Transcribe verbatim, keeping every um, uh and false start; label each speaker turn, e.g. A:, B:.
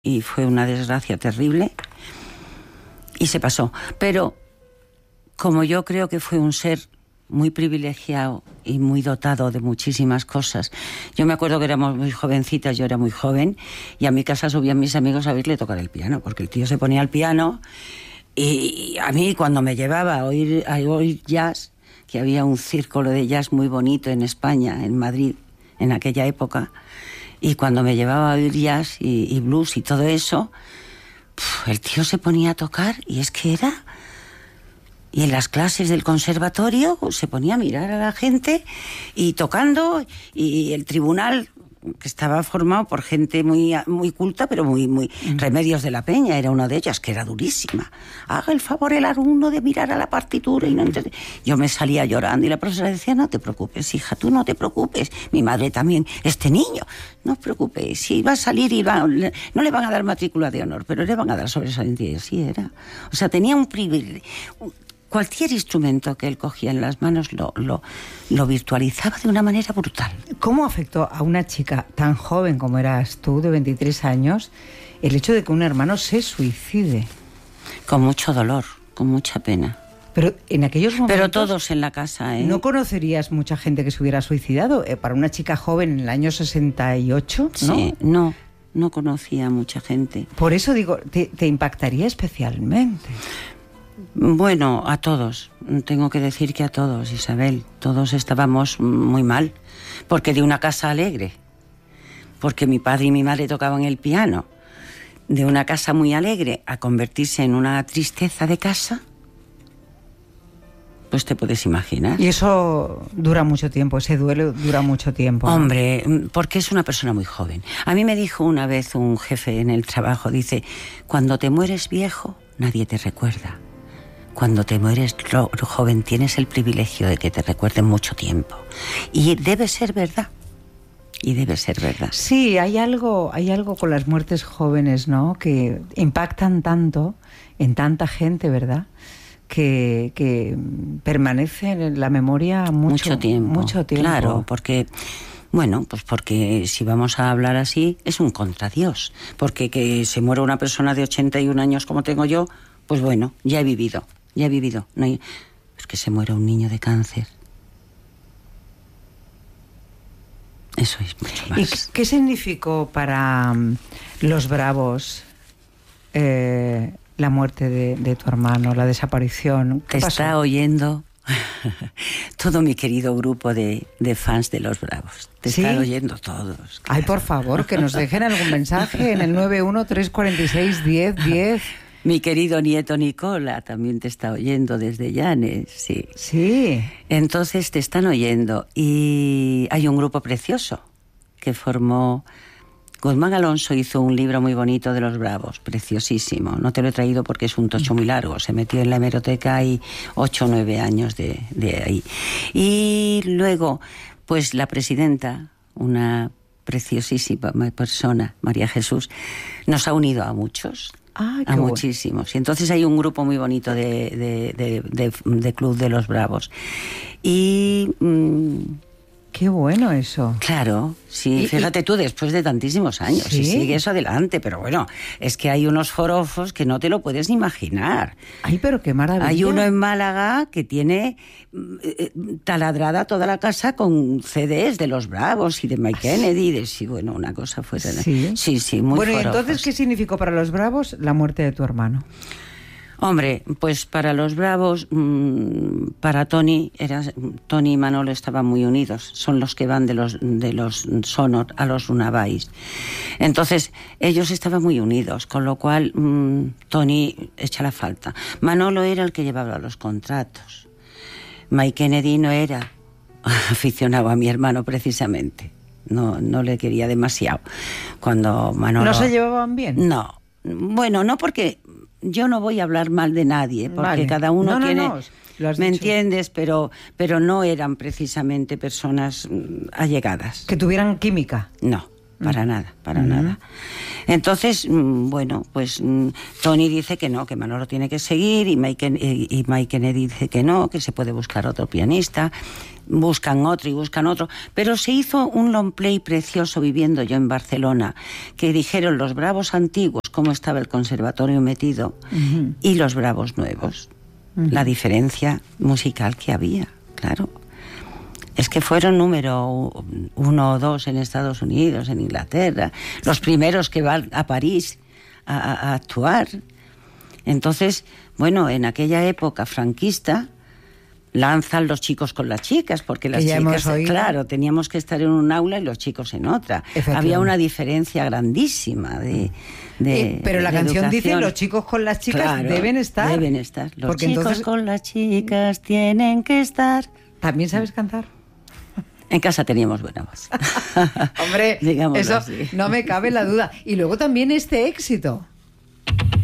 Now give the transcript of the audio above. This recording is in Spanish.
A: y fue una desgracia terrible y se pasó. Pero como yo creo que fue un ser muy privilegiado y muy dotado de muchísimas cosas. Yo me acuerdo que éramos muy jovencitas, yo era muy joven, y a mi casa subían mis amigos a oírle tocar el piano, porque el tío se ponía al piano, y a mí cuando me llevaba a oír, a oír jazz, que había un círculo de jazz muy bonito en España, en Madrid, en aquella época, y cuando me llevaba a oír jazz y, y blues y todo eso, pf, el tío se ponía a tocar, y es que era... Y en las clases del conservatorio se ponía a mirar a la gente y tocando, y el tribunal, que estaba formado por gente muy, muy culta, pero muy, muy... Mm. Remedios de la Peña era una de ellas, que era durísima. Haga el favor el alumno de mirar a la partitura y no entender. Yo me salía llorando y la profesora decía, no te preocupes, hija, tú no te preocupes. Mi madre también, este niño, no os preocupéis, si va a salir y va, no le van a dar matrícula de honor, pero le van a dar sobresaliente. Y así era. O sea, tenía un privilegio... Cualquier instrumento que él cogía en las manos lo, lo, lo virtualizaba de una manera brutal.
B: ¿Cómo afectó a una chica tan joven como eras tú, de veintitrés años, el hecho de que un hermano se suicide?
A: Con mucho dolor, con mucha pena.
B: Pero en aquellos momentos...
A: Pero todos en la casa, ¿eh?
B: ¿No conocerías mucha gente que se hubiera suicidado? Eh, para una chica joven en el año sesenta y ocho, ¿no?
A: Sí, no, no conocía a mucha gente.
B: Por eso digo, te, te impactaría especialmente.
A: Bueno, a todos. Tengo que decir que a todos, Isabel. Todos estábamos muy mal. Porque de una casa alegre, porque mi padre y mi madre tocaban el piano, de una casa muy alegre a convertirse en una tristeza de casa, pues te puedes imaginar.
B: Y eso dura mucho tiempo, ese duelo dura mucho tiempo, ¿no?
A: Hombre, porque es una persona muy joven. A mí me dijo una vez un jefe en el trabajo, dice, cuando te mueres viejo, nadie te recuerda. Cuando te mueres joven tienes el privilegio de que te recuerden mucho tiempo. Y debe ser verdad. Y debe ser verdad.
B: Sí, hay algo, hay algo con las muertes jóvenes, ¿no? Que impactan tanto en tanta gente, ¿verdad? Que, que permanecen en la memoria mucho,
A: mucho tiempo.
B: Mucho tiempo.
A: Claro, porque... Bueno, pues porque si vamos a hablar así, es un contradios. Porque que se muera una persona de ochenta y un años como tengo yo, pues bueno, ya he vivido. Ya he vivido. No hay... Es que se muera un niño de cáncer. Eso es mucho más.
B: ¿Y qué significó para um, los Bravos eh, la muerte de, de tu hermano, la desaparición?
A: Te está oyendo todo mi querido grupo de, de fans de los Bravos. Te ¿Sí? Están oyendo todos. Claro.
B: Ay, por favor, que nos dejen algún mensaje en el nueve uno tres cuatro seis diez diez.
A: Mi querido nieto Nicola también te está oyendo desde Llanes, sí.
B: Sí.
A: Entonces te están oyendo. Y hay un grupo precioso que formó... Guzmán Alonso hizo un libro muy bonito de los Bravos, preciosísimo. No te lo he traído porque es un tocho muy largo. Se metió en la hemeroteca y ocho o nueve años de, de ahí. Y luego, pues la presidenta, una preciosísima persona, María Jesús, nos ha unido a muchos.
B: Ah,
A: a muchísimos. Bueno. Y entonces hay un grupo muy bonito de, de, de, de, de Club de los Bravos. Y... Mmm,
B: qué bueno eso.
A: Claro, sí, y, fíjate y... tú, después de tantísimos años, ¿sí? Y sigue eso adelante, pero bueno, es que hay unos forofos que no te lo puedes ni imaginar.
B: Ay, pero qué maravilla.
A: Hay uno en Málaga que tiene eh, taladrada toda la casa con C Ds de los Bravos y de Mike Kennedy, y de sí, bueno, una cosa fuera.
B: Sí,
A: sí, sí, muy
B: bueno,
A: forofos.
B: ¿y entonces qué significó para los Bravos la muerte de tu hermano?
A: Hombre, pues para los Bravos, mmm, para Tony, era, Tony y Manolo estaban muy unidos. Son los que van de los, de los Sonor a los Unabais. Entonces, ellos estaban muy unidos, con lo cual mmm, Tony echa la falta. Manolo era el que llevaba los contratos. Mike Kennedy no era aficionado a mi hermano precisamente. No, no le quería demasiado. Cuando Manolo...
B: ¿No se llevaban bien?
A: No. Bueno, no porque... Yo no voy a hablar mal de nadie, porque vale. Cada uno
B: no, no,
A: tiene...
B: No, lo has
A: ¿Me
B: dicho.
A: entiendes? Pero, pero no eran precisamente personas allegadas.
B: ¿Que tuvieran química?
A: No, para mm. nada, para mm. nada. Entonces, bueno, pues Tony dice que no, que Manolo tiene que seguir, y Mike, y, y Mike Kennedy dice que no, que se puede buscar otro pianista. Buscan otro y buscan otro, pero se hizo un long play precioso viviendo yo en Barcelona, que dijeron los Bravos antiguos cómo estaba el conservatorio metido, uh-huh. y los Bravos nuevos, uh-huh. la diferencia musical que había, claro. Es que fueron número uno o dos en Estados Unidos, en Inglaterra, los primeros que van a París a, a, a actuar. Entonces, bueno, en aquella época franquista lanzan los chicos con las chicas, porque las chicas, claro, teníamos que estar en un aula y los chicos en otra. Había una diferencia grandísima de, de
B: eh, pero la
A: de
B: canción
A: educación.
B: Dice los chicos con las chicas
A: claro,
B: deben estar.
A: Deben estar. Los
B: porque
A: chicos
B: entonces...
A: con las chicas tienen que estar.
B: ¿También sabes cantar?
A: En casa teníamos buena voz.
B: Hombre, eso así. No me cabe la duda. Y luego también este éxito.